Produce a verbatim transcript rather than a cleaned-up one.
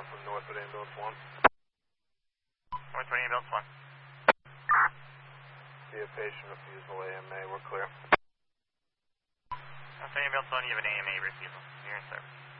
on from Northwood Ambulance one. Northwood Ambulance one. See a patient refusal A M A, we're clear. Northwood Ambulance one, you have an A M A refusal. You're in service.